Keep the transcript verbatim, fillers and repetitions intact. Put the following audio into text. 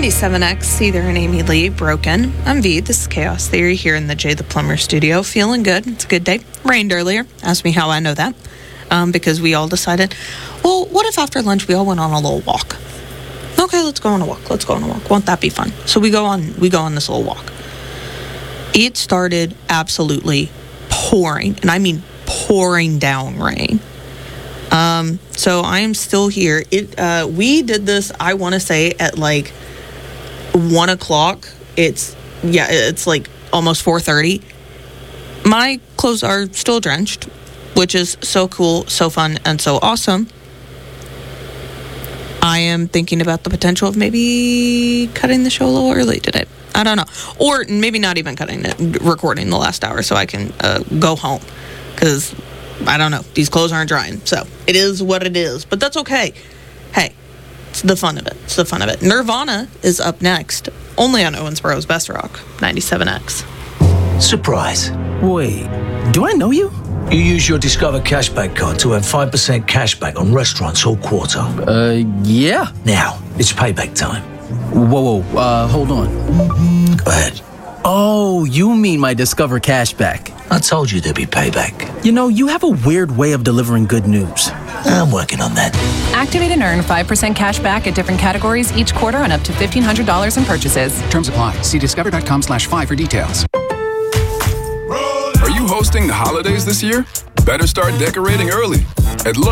ninety-seven X, Seether and Amy Lee, Broken. I'm V. This is Chaos Theory here in the Jay the Plumber studio. Feeling good. It's a good day. Rained earlier. Ask me how I know that. Um, because we all decided, well, what if after lunch we all went on a little walk? Okay, let's go on a walk. Let's go on a walk. Won't that be fun? So we go on. We go on this little walk. It started absolutely pouring, and I mean pouring down rain. Um, so I am still here. It, uh, we did this, I want to say at like one o'clock. It's, yeah, it's like almost four thirty. My clothes are still drenched, which is so cool, so fun, and so awesome. I am thinking about the potential of maybe cutting the show a little early today. I don't know. Or maybe not even cutting it, recording the last hour so I can uh, go home. Because, I don't know, these clothes aren't drying. So, it is what it is. But that's okay. Hey, it's the fun of it. It's the fun of it. Nirvana is up next. Only on Owensboro's Best Rock, ninety-seven X. Surprise. Wait, do I know you? You use your Discover Cashback card to earn five percent cashback on restaurants all quarter. Uh, yeah. Now, it's payback time. Whoa, whoa, uh, hold on. Go ahead. Oh, you mean my Discover Cashback. I told you there'd be payback. You know, you have a weird way of delivering good news. I'm working on that. Activate and earn five percent cash back at different categories each quarter on up to fifteen hundred dollars in purchases. Terms apply. See discover.com slash five for details. Are you hosting the holidays this year? Better start decorating early. At Lowe's,